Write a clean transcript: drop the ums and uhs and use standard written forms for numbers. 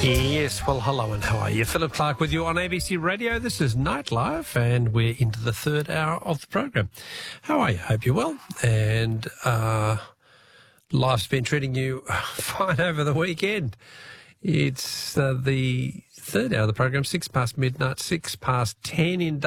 Yes, well, hello and how are you? Philip Clark with you on ABC Radio. This is Nightlife and we're into the third hour of the program. How are you? Hope you're well. And life's been treating you fine over the weekend. It's the third hour of the program, 6 past midnight, 6 past 10 in